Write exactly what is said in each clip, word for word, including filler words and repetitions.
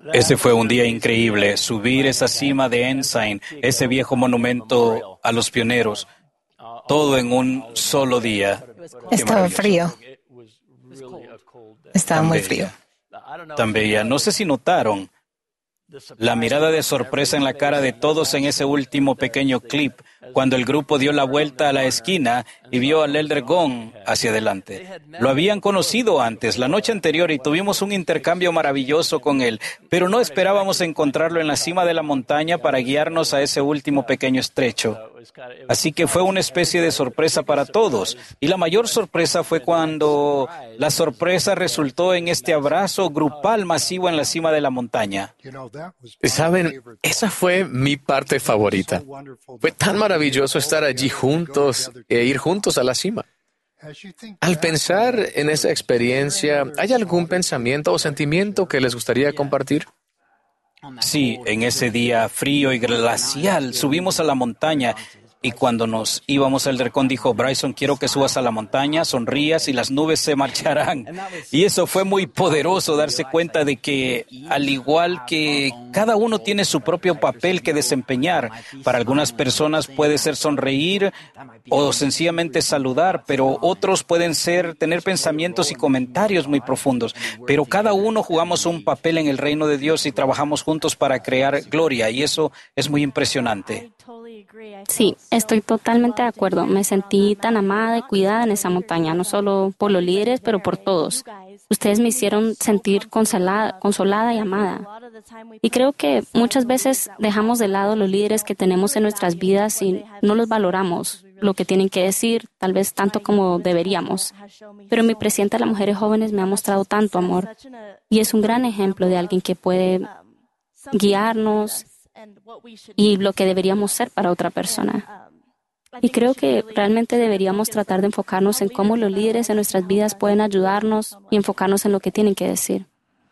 Ese fue un día increíble, subir esa cima de Ensign, ese viejo monumento a los pioneros, todo en un solo día. Qué Estaba maravilloso. frío. Estaba Tan muy frío. bella, tan bella. No sé si notaron la mirada de sorpresa en la cara de todos en ese último pequeño clip, cuando el grupo dio la vuelta a la esquina y vio al Elder Gong hacia adelante. Lo habían conocido antes, la noche anterior, y tuvimos un intercambio maravilloso con él, pero no esperábamos encontrarlo en la cima de la montaña para guiarnos a ese último pequeño estrecho. Así que fue una especie de sorpresa para todos, y la mayor sorpresa fue cuando la sorpresa resultó en este abrazo grupal masivo en la cima de la montaña. Saben, esa fue mi parte favorita. Fue tan maravilloso estar allí juntos e ir juntos a la cima. Al pensar en esa experiencia, ¿hay algún pensamiento o sentimiento que les gustaría compartir? Sí, en ese día frío y glacial subimos a la montaña y cuando nos íbamos el Elder dijo, Bryson, quiero que subas a la montaña, sonrías y las nubes se marcharán. Y eso fue muy poderoso, darse cuenta de que al igual que cada uno tiene su propio papel que desempeñar, para algunas personas puede ser sonreír o sencillamente saludar, pero otros pueden ser tener pensamientos y comentarios muy profundos. Pero cada uno jugamos un papel en el reino de Dios y trabajamos juntos para crear gloria y eso es muy impresionante. Sí, estoy totalmente de acuerdo. Me sentí tan amada y cuidada en esa montaña, no solo por los líderes, pero por todos. Ustedes me hicieron sentir consolada, consolada y amada. Y creo que muchas veces dejamos de lado los líderes que tenemos en nuestras vidas y no los valoramos, lo que tienen que decir, tal vez tanto como deberíamos. Pero mi presidenta de las mujeres jóvenes me ha mostrado tanto amor y es un gran ejemplo de alguien que puede guiarnos y lo que deberíamos ser para otra persona. Y creo que realmente deberíamos tratar de enfocarnos en cómo los líderes en nuestras vidas pueden ayudarnos y enfocarnos en lo que tienen que decir.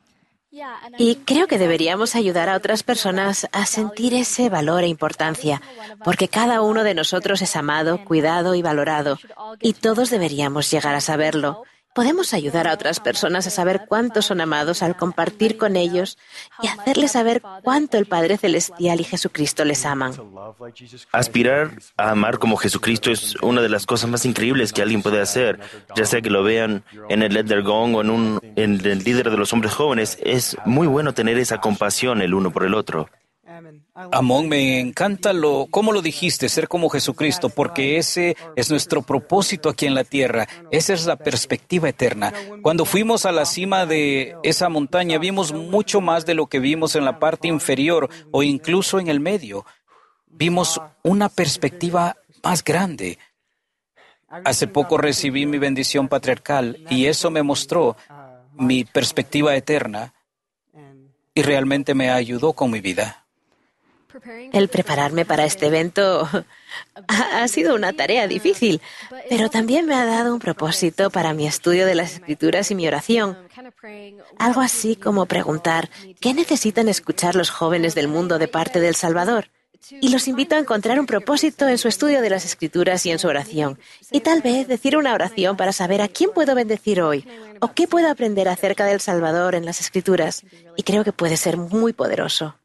Y creo que deberíamos ayudar a otras personas a sentir ese valor e importancia, porque cada uno de nosotros es amado, cuidado y valorado, y todos deberíamos llegar a saberlo. Podemos ayudar a otras personas a saber cuánto son amados al compartir con ellos y hacerles saber cuánto el Padre Celestial y Jesucristo les aman. Aspirar a amar como Jesucristo es una de las cosas más increíbles que alguien puede hacer, ya sea que lo vean en el Elder Gong o en, un, en el líder de los hombres jóvenes. Es muy bueno tener esa compasión el uno por el otro. Amón, me encanta lo, cómo lo dijiste, ser como Jesucristo, porque ese es nuestro propósito aquí en la tierra. Esa es la perspectiva eterna. Cuando fuimos a la cima de esa montaña, vimos mucho más de lo que vimos en la parte inferior o incluso en el medio. Vimos una perspectiva más grande. Hace poco recibí mi bendición patriarcal y eso me mostró mi perspectiva eterna y realmente me ayudó con mi vida. El prepararme para este evento ha sido una tarea difícil, pero también me ha dado un propósito para mi estudio de las Escrituras y mi oración. Algo así como preguntar, ¿qué necesitan escuchar los jóvenes del mundo de parte del Salvador? Y los invito a encontrar un propósito en su estudio de las Escrituras y en su oración. Y tal vez decir una oración para saber a quién puedo bendecir hoy o qué puedo aprender acerca del Salvador en las Escrituras. Y creo que puede ser muy poderoso.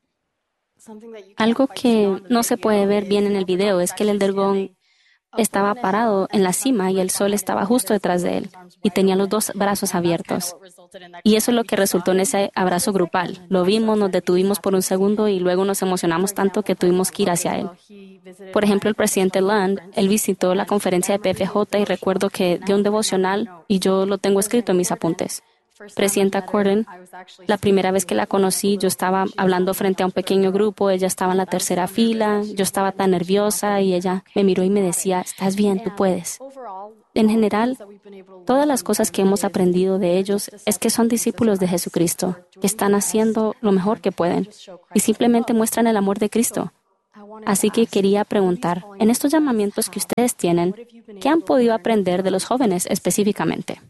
Algo que no se puede ver bien en el video es que el Elder Gong estaba parado en la cima y el sol estaba justo detrás de él y tenía los dos brazos abiertos. Y eso es lo que resultó en ese abrazo grupal. Lo vimos, nos detuvimos por un segundo y luego nos emocionamos tanto que tuvimos que ir hacia él. Por ejemplo, el presidente Land, él visitó la conferencia de P F J y recuerdo que dio un devocional y yo lo tengo escrito en mis apuntes. Presidenta Corden, la primera vez que la conocí, yo estaba hablando frente a un pequeño grupo, ella estaba en la tercera fila, yo estaba tan nerviosa y ella me miró y me decía, estás bien, tú puedes. En general, todas las cosas que hemos aprendido de ellos es que son discípulos de Jesucristo, que están haciendo lo mejor que pueden y simplemente muestran el amor de Cristo. Así que quería preguntar, en estos llamamientos que ustedes tienen, ¿qué han podido aprender de los jóvenes específicamente?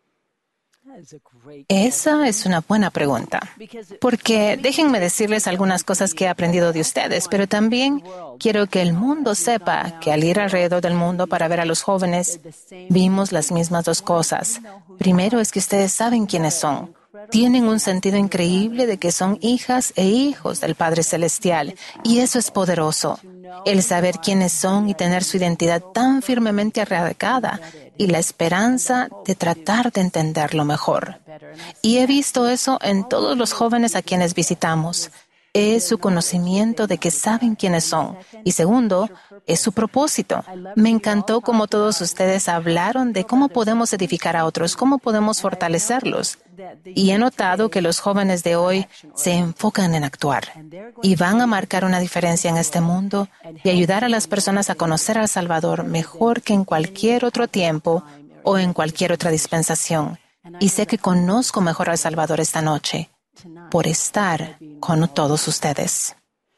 Esa es una buena pregunta, porque déjenme decirles algunas cosas que he aprendido de ustedes, pero también quiero que el mundo sepa que al ir alrededor del mundo para ver a los jóvenes, vimos las mismas dos cosas. Primero es que ustedes saben quiénes son. tienen un sentido increíble de que son hijas e hijos del Padre Celestial, y eso es poderoso. El saber quiénes son y tener su identidad tan firmemente arraigada, y la esperanza de tratar de entenderlo mejor. Y he visto eso en todos los jóvenes a quienes visitamos. Es su conocimiento de que saben quiénes son. Y segundo, es su propósito. Me encantó cómo todos ustedes hablaron de cómo podemos edificar a otros, cómo podemos fortalecerlos. Y he notado que los jóvenes de hoy se enfocan en actuar y van a marcar una diferencia en este mundo y ayudar a las personas a conocer al Salvador mejor que en cualquier otro tiempo o en cualquier otra dispensación. Y sé que conozco mejor al Salvador esta noche por estar con todos ustedes.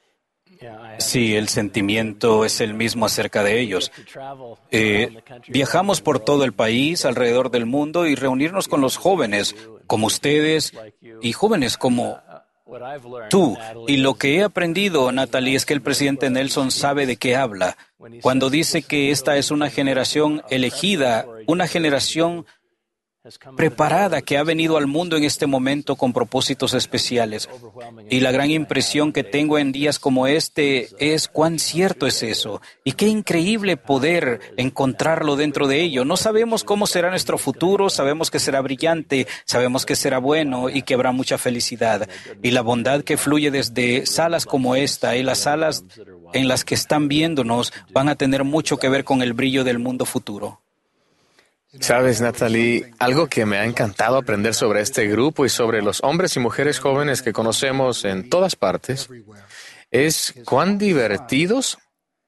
Sí, el sentimiento es el mismo acerca de ellos. Eh, viajamos por todo el país, alrededor del mundo, y reunirnos con los jóvenes, como ustedes, y jóvenes como tú. Y lo que he aprendido, Natalie, es que el presidente Nelson sabe de qué habla. Cuando dice que esta es una generación elegida, una generación preparada que ha venido al mundo en este momento con propósitos especiales. Y la gran impresión que tengo en días como este es cuán cierto es eso. Y qué increíble poder encontrarlo dentro de ello. No sabemos cómo será nuestro futuro, sabemos que será brillante, sabemos que será bueno y que habrá mucha felicidad. Y la bondad que fluye desde salas como esta y las salas en las que están viéndonos van a tener mucho que ver con el brillo del mundo futuro. Sabes, Natalie, algo que me ha encantado aprender sobre este grupo y sobre los hombres y mujeres jóvenes que conocemos en todas partes es cuán divertidos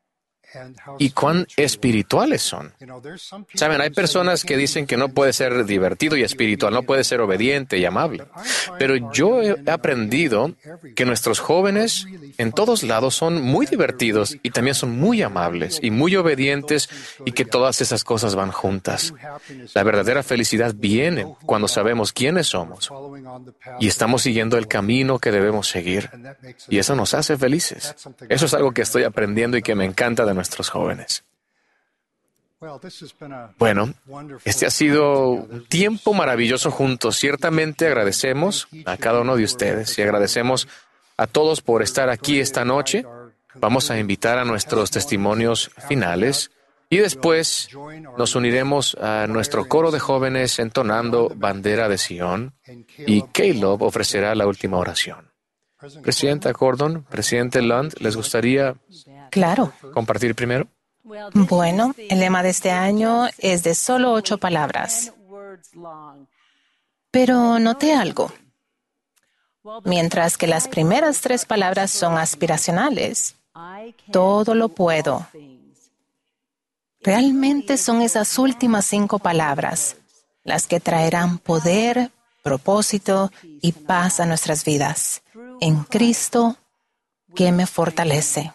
y cuán espirituales son. Saben, hay personas que dicen que no puede ser divertido y espiritual, no puede ser obediente y amable. Pero yo he aprendido que nuestros jóvenes en todos lados son muy divertidos y también son muy amables y muy obedientes, y que todas esas cosas van juntas. La verdadera felicidad viene cuando sabemos quiénes somos y estamos siguiendo el camino que debemos seguir. Y eso nos hace felices. Eso es algo que estoy aprendiendo y que me encanta de nuestros jóvenes. Bueno, este ha sido un tiempo maravilloso juntos. Ciertamente agradecemos a cada uno de ustedes y agradecemos a todos por estar aquí esta noche. Vamos a invitar a nuestros testimonios finales y después nos uniremos a nuestro coro de jóvenes entonando Bandera de Sion, y Caleb ofrecerá la última oración. Presidenta Gordon, Presidente Lund, ¿les gustaría Claro. compartir primero? Bueno, el lema de este año es de solo ocho palabras. Pero noté algo. Mientras que las primeras tres palabras son aspiracionales, todo lo puedo. Realmente son esas últimas cinco palabras las que traerán poder, propósito y paz a nuestras vidas. En Cristo, que me fortalece.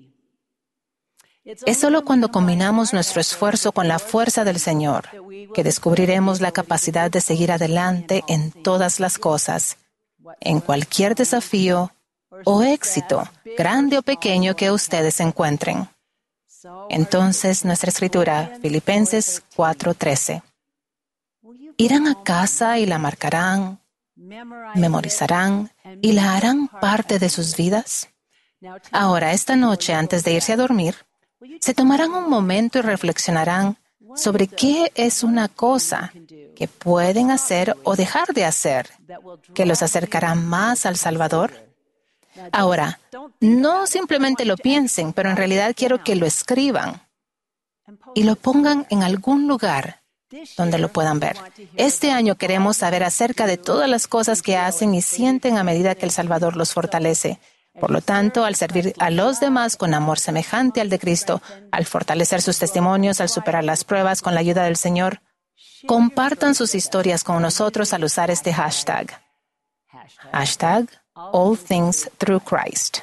Es solo cuando combinamos nuestro esfuerzo con la fuerza del Señor que descubriremos la capacidad de seguir adelante en todas las cosas, en cualquier desafío o éxito, grande o pequeño, que ustedes encuentren. Entonces, nuestra escritura, Filipenses cuatro trece. Irán a casa y la marcarán, memorizarán y la harán parte de sus vidas. Ahora, esta noche, antes de irse a dormir, se tomarán un momento y reflexionarán sobre qué es una cosa que pueden hacer o dejar de hacer que los acercará más al Salvador. Ahora, no simplemente lo piensen, pero en realidad quiero que lo escriban y lo pongan en algún lugar donde lo puedan ver. Este año queremos saber acerca de todas las cosas que hacen y sienten a medida que el Salvador los fortalece. Por lo tanto, al servir a los demás con amor semejante al de Cristo, al fortalecer sus testimonios, al superar las pruebas con la ayuda del Señor, compartan sus historias con nosotros al usar este hashtag. Hashtag All Things Through Christ.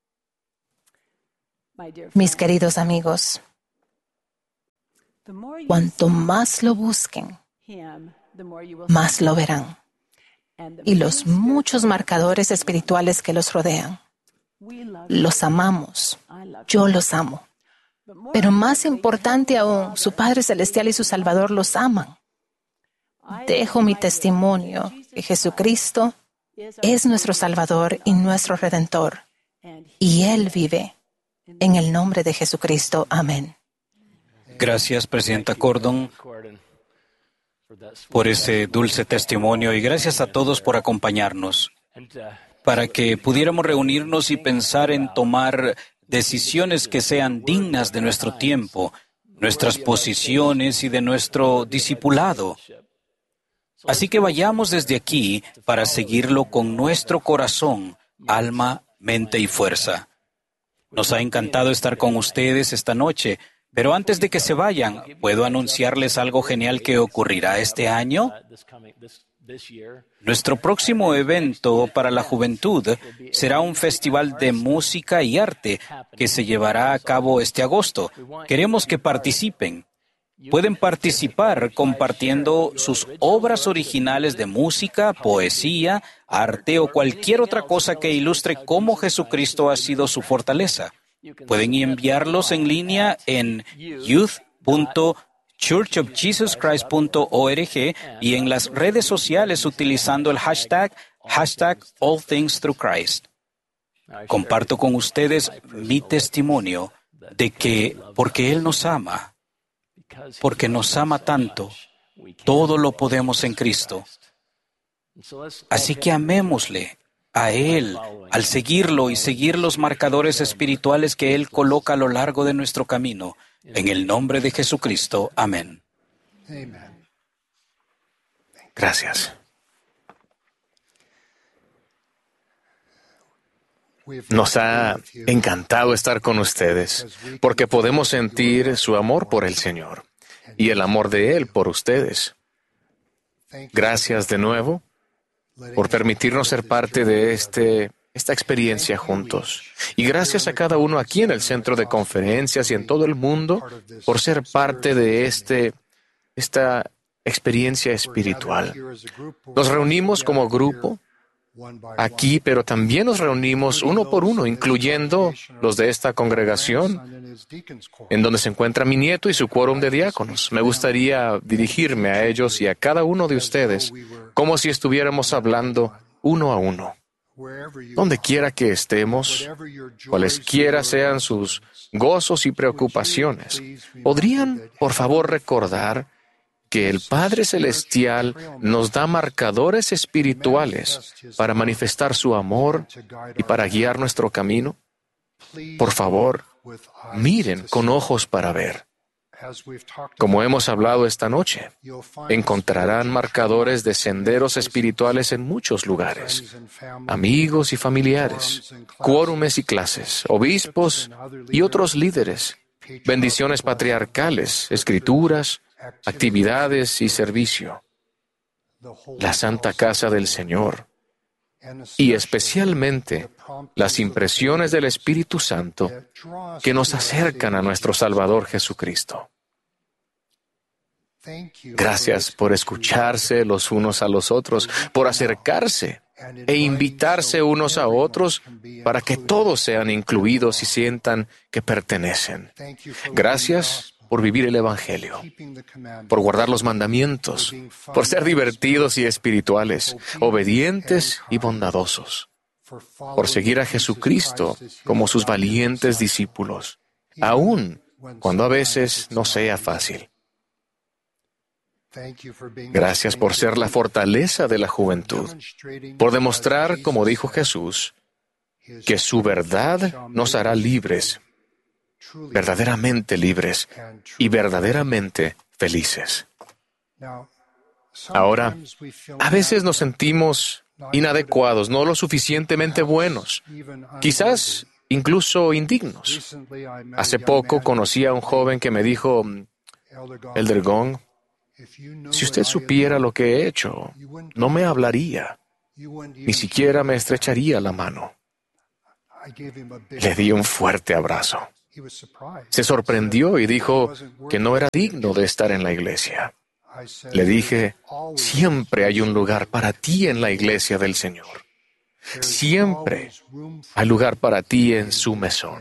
Mis queridos amigos, cuanto más lo busquen, más lo verán. Y los muchos marcadores espirituales que los rodean. Los amamos. Yo los amo. Pero más importante aún, su Padre Celestial y su Salvador los aman. Dejo mi testimonio que Jesucristo es nuestro Salvador y nuestro Redentor, y Él vive. En el nombre de Jesucristo. Amén. Gracias, Presidenta Cordon, por ese dulce testimonio, y gracias a todos por acompañarnos para que pudiéramos reunirnos y pensar en tomar decisiones que sean dignas de nuestro tiempo, nuestras posiciones y de nuestro discipulado. Así que vayamos desde aquí para seguirlo con nuestro corazón, alma, mente y fuerza. Nos ha encantado estar con ustedes esta noche, pero antes de que se vayan, ¿puedo anunciarles algo genial que ocurrirá este año? Nuestro próximo evento para la juventud será un festival de música y arte que se llevará a cabo este agosto. Queremos que participen. Pueden participar compartiendo sus obras originales de música, poesía, arte o cualquier otra cosa que ilustre cómo Jesucristo ha sido su fortaleza. Pueden enviarlos en línea en youth punto church of jesus christ punto org y en las redes sociales utilizando el hashtag, hashtag all things through Christ. Comparto con ustedes mi testimonio de que porque Él nos ama, porque nos ama tanto, todo lo podemos en Cristo. Así que amémosle a Él al seguirlo y seguir los marcadores espirituales que Él coloca a lo largo de nuestro camino. En el nombre de Jesucristo. Amén. Gracias. Nos ha encantado estar con ustedes porque podemos sentir su amor por el Señor y el amor de Él por ustedes. Gracias de nuevo por permitirnos ser parte de este, esta experiencia juntos. Y gracias a cada uno aquí en el centro de conferencias y en todo el mundo por ser parte de este, esta experiencia espiritual. Nos reunimos como grupo aquí, pero también nos reunimos uno por uno, incluyendo los de esta congregación, en donde se encuentra mi nieto y su quórum de diáconos. Me gustaría dirigirme a ellos y a cada uno de ustedes como si estuviéramos hablando uno a uno. Donde quiera que estemos, cualesquiera sean sus gozos y preocupaciones, ¿podrían, por favor, recordar que el Padre Celestial nos da marcadores espirituales para manifestar su amor y para guiar nuestro camino? Por favor, miren con ojos para ver. Como hemos hablado esta noche, encontrarán marcadores de senderos espirituales en muchos lugares. Amigos y familiares, quórumes y clases, obispos y otros líderes, bendiciones patriarcales, escrituras, actividades y servicio, la Santa Casa del Señor y especialmente las impresiones del Espíritu Santo que nos acercan a nuestro Salvador Jesucristo. Gracias por escucharse los unos a los otros, por acercarse e invitarse unos a otros para que todos sean incluidos y sientan que pertenecen. Gracias por vivir el Evangelio, por guardar los mandamientos, por ser divertidos y espirituales, obedientes y bondadosos, por seguir a Jesucristo como sus valientes discípulos, aun cuando a veces no sea fácil. Gracias por ser la fortaleza de la juventud, por demostrar, como dijo Jesús, que su verdad nos hará libres, verdaderamente libres y verdaderamente felices. Ahora, a veces nos sentimos inadecuados, no lo suficientemente buenos, quizás incluso indignos. Hace poco conocí a un joven que me dijo, Elder Gong, si usted supiera lo que he hecho, no me hablaría, ni siquiera me estrecharía la mano. Le di un fuerte abrazo. Se sorprendió y dijo que no era digno de estar en la iglesia. Le dije, siempre hay un lugar para ti en la iglesia del Señor. Siempre hay lugar para ti en su mesón.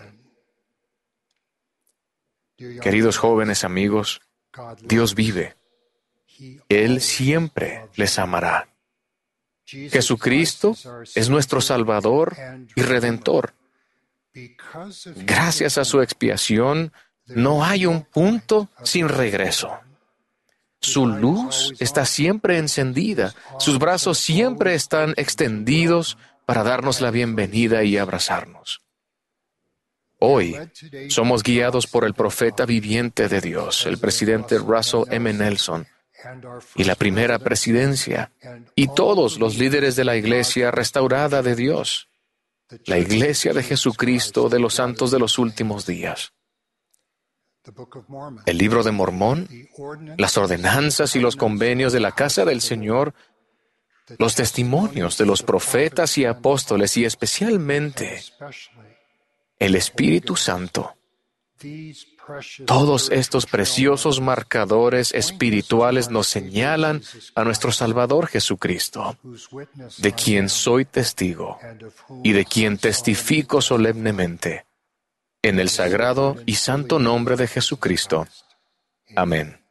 Queridos jóvenes amigos, Dios vive. Él siempre les amará. Jesucristo es nuestro Salvador y Redentor. Gracias a su expiación, no hay un punto sin regreso. Su luz está siempre encendida, sus brazos siempre están extendidos para darnos la bienvenida y abrazarnos. Hoy somos guiados por el profeta viviente de Dios, el presidente Russell M. Nelson, y la primera presidencia, y todos los líderes de la Iglesia restaurada de Dios, la Iglesia de Jesucristo de los santos de los últimos días. El libro de Mormón, las ordenanzas y los convenios de la casa del Señor, los testimonios de los profetas y apóstoles y especialmente el Espíritu Santo. Todos estos preciosos marcadores espirituales nos señalan a nuestro Salvador Jesucristo, de quien soy testigo y de quien testifico solemnemente, en el sagrado y santo nombre de Jesucristo. Amén.